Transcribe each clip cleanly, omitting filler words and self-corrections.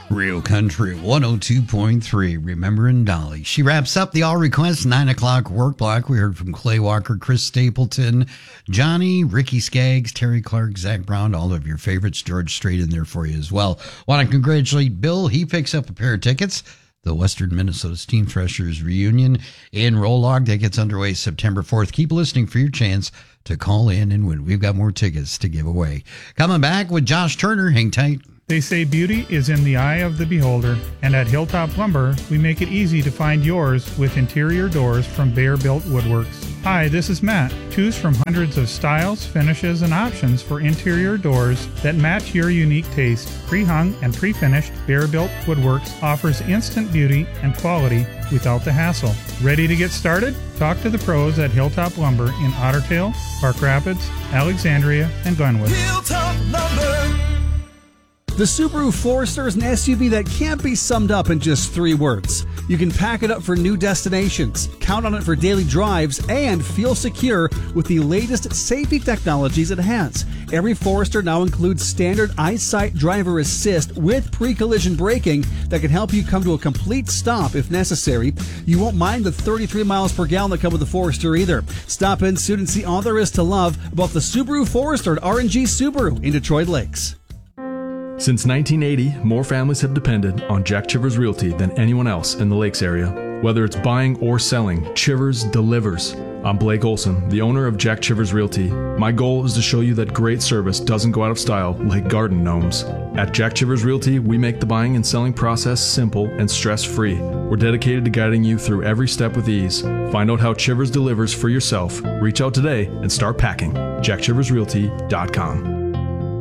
Real Country 102.3. Remembering Dolly. She wraps up the All Request 9 o'clock work block. We heard from Clay Walker, Chris Stapleton, Johnny, Ricky Skaggs, Terry Clark, Zach Brown, all of your favorites. George Strait in there for you as well. Want to congratulate Bill. He picks up a pair of tickets. The Western Minnesota Steam Threshers reunion in Rolog that gets underway September 4th. Keep listening for your chance to call in and win. We've got more tickets to give away. Coming back with Josh Turner. Hang tight. They say beauty is in the eye of the beholder, and at Hilltop Lumber, we make it easy to find yours with interior doors from Bear Built Woodworks. Hi, this is Matt. Choose from hundreds of styles, finishes, and options for interior doors that match your unique taste. Pre-hung and pre-finished, Bear Built Woodworks offers instant beauty and quality without the hassle. Ready to get started? Talk to the pros at Hilltop Lumber in Otter Tail, Park Rapids, Alexandria, and Glenwood. Hilltop Lumber. The Subaru Forester is an SUV that can't be summed up in just 3 words. You can pack it up for new destinations, count on it for daily drives, and feel secure with the latest safety technologies it has. Every Forester now includes standard EyeSight driver assist with pre-collision braking that can help you come to a complete stop if necessary. You won't mind the 33 miles per gallon that come with the Forester either. Stop in soon and see all there is to love about the Subaru Forester at R&G Subaru in Detroit Lakes. Since 1980, more families have depended on Jack Chivers Realty than anyone else in the Lakes area. Whether it's buying or selling, Chivers delivers. I'm Blake Olson, the owner of Jack Chivers Realty. My goal is to show you that great service doesn't go out of style like garden gnomes. At Jack Chivers Realty, we make the buying and selling process simple and stress-free. We're dedicated to guiding you through every step with ease. Find out how Chivers delivers for yourself. Reach out today and start packing. JackChiversRealty.com.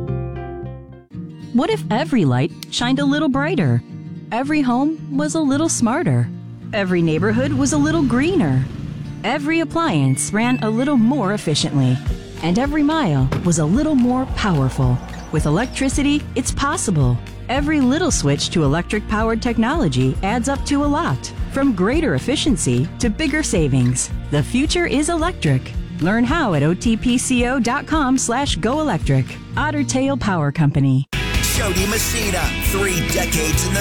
What if every light shined a little brighter? Every home was a little smarter. Every neighborhood was a little greener. Every appliance ran a little more efficiently. And every mile was a little more powerful. With electricity, it's possible. Every little switch to electric-powered technology adds up to a lot. From greater efficiency to bigger savings. The future is electric. Learn how at otpco.com/goelectric. Otter Tail Power Company. Jody Messina, 3 decades in the